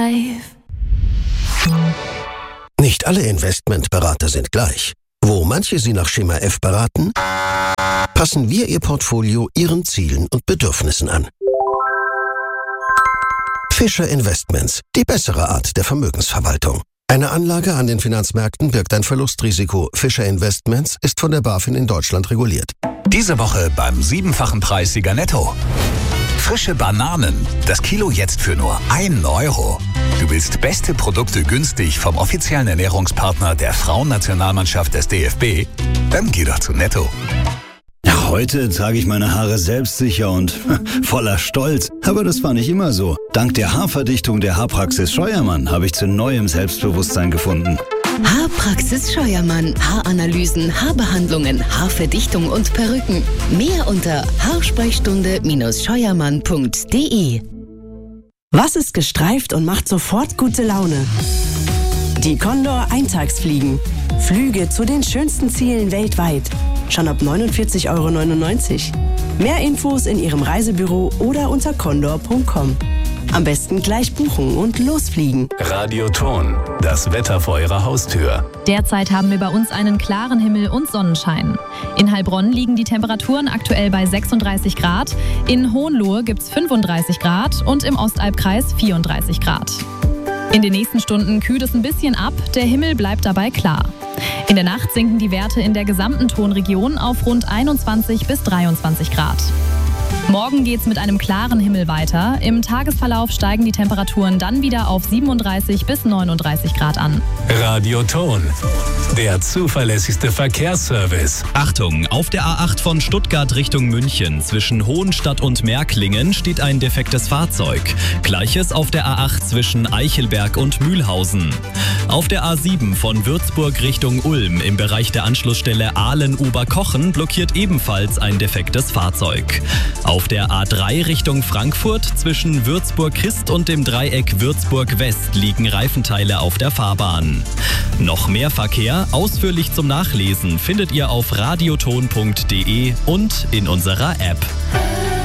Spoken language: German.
Nicht alle Investmentberater sind gleich. Wo manche Sie nach Schema F beraten, passen wir Ihr Portfolio Ihren Zielen und Bedürfnissen an. Fischer Investments, die bessere Art der Vermögensverwaltung. Eine Anlage an den Finanzmärkten birgt ein Verlustrisiko. Fischer Investments ist von der BaFin in Deutschland reguliert. Diese Woche beim 7-fachen Preissieger Netto. Frische Bananen. Das Kilo jetzt für nur 1 Euro. Du willst beste Produkte günstig vom offiziellen Ernährungspartner der Frauennationalmannschaft des DFB? Dann geh doch zu Netto. Ja, heute trage ich meine Haare selbstsicher und voller Stolz. Aber das war nicht immer so. Dank der Haarverdichtung der Haarpraxis Scheuermann habe ich zu neuem Selbstbewusstsein gefunden. Haarpraxis Scheuermann. Haaranalysen, Haarbehandlungen, Haarverdichtung und Perücken. Mehr unter haarsprechstunde-scheuermann.de. Was ist gestreift und macht sofort gute Laune? Die Condor Eintagsfliegen. Flüge zu den schönsten Zielen weltweit. Schon ab 49,99 Euro. Mehr Infos in Ihrem Reisebüro oder unter condor.com. Am besten gleich buchen und losfliegen. Radioton, das Wetter vor Ihrer Haustür. Derzeit haben wir bei uns einen klaren Himmel und Sonnenschein. In Heilbronn liegen die Temperaturen aktuell bei 36 Grad, in Hohenlohe gibt's 35 Grad und im Ostalbkreis 34 Grad. In den nächsten Stunden kühlt es ein bisschen ab, der Himmel bleibt dabei klar. In der Nacht sinken die Werte in der gesamten Tonregion auf rund 21 bis 23 Grad. Morgen geht's mit einem klaren Himmel weiter. Im Tagesverlauf steigen die Temperaturen dann wieder auf 37 bis 39 Grad an. Radioton, der zuverlässigste Verkehrsservice. Achtung, auf der A8 von Stuttgart Richtung München zwischen Hohenstadt und Märklingen steht ein defektes Fahrzeug. Gleiches auf der A8 zwischen Eichelberg und Mühlhausen. Auf der A7 von Würzburg Richtung Ulm im Bereich der Anschlussstelle Aalen-Oberkochen blockiert ebenfalls ein defektes Fahrzeug. Auf der A3 Richtung Frankfurt zwischen Würzburg-Christ und dem Dreieck Würzburg-West liegen Reifenteile auf der Fahrbahn. Noch mehr Verkehr, ausführlich zum Nachlesen, findet ihr auf radioton.de und in unserer App.